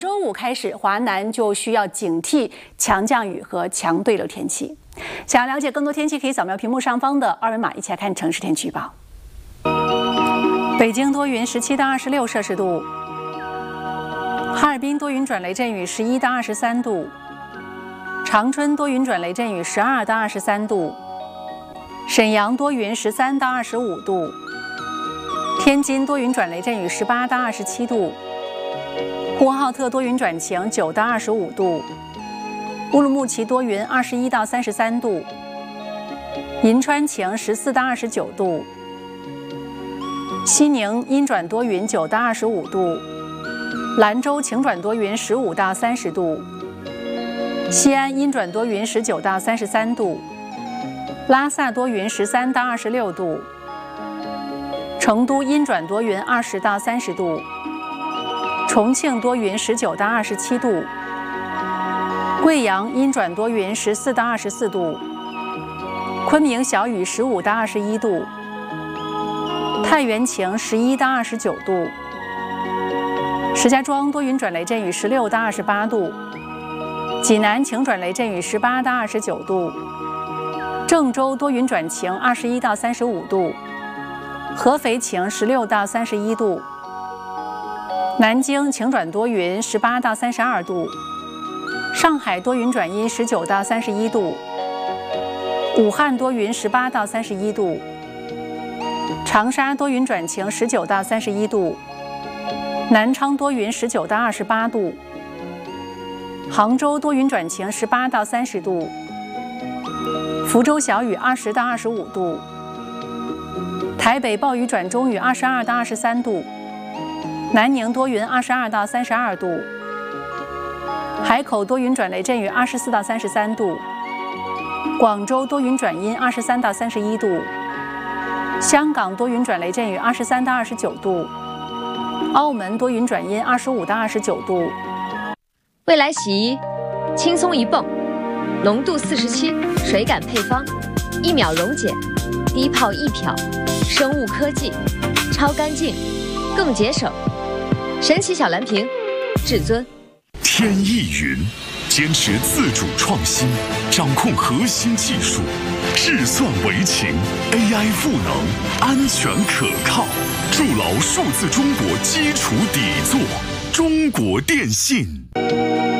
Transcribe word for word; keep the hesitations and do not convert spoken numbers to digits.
周五开始，华南就需要警惕强降雨和强对流天气。想要了解更多天气，可以扫描屏幕上方的二维码，一起来看城市天气预报。北京多云，十七到二十六摄氏度；哈尔滨多云转雷阵雨，十一到二十三度；长春多云转雷阵雨，十二到二十三度；沈阳多云，十三到二十五度；天津多云转雷阵雨，十八到二十七度。 呼和浩特多云转晴，九到二十五度；乌鲁木齐多云，二十一到三十三度；银川晴，十四到二十九度；西宁阴转多云，九到二十五度；兰州晴转多云，十五到三十度；西安阴转多云，十九到三十三度；拉萨多云，十三到二十六度；成都阴转多云，二十到三十度。 重庆多云，十九到二十七度；贵阳阴转多云，十四到二十四度；昆明小雨，十五到二十一度；太原晴，十一到二十九度；石家庄多云转雷阵雨，十六到二十八度；济南晴转雷阵雨，十八到二十九度；郑州多云转晴，二十一到三十五度；合肥晴，十六到三十一度。 南京晴转多云，十八到三十二度；上海多云转阴，十九到三十一度；武汉多云，十八到三十一度；长沙多云转晴，十九到三十一度；南昌多云，十九到二十八度；杭州多云转晴，十八到三十度；福州小雨，二十到二十五度；台北暴雨转中雨，二十二到二十三度。 南宁多云，二十二到三十二度；海口多云转雷阵雨，二十四到三十三度；广州多云转阴，二十三到三十一度；香港多云转雷阵雨，二十三到二十九度；澳门多云转阴，二十五到二十九度。 未来洗衣，轻松一泵，浓度四十七，水感配方，一秒溶解，低泡一漂，生物科技，超干净，更节省。 神奇小蓝瓶，至尊。 天翼云坚持自主创新，掌控核心技术，智算为情 ，A I 赋能，安全可靠，筑牢数字中国基础底座。中国电信。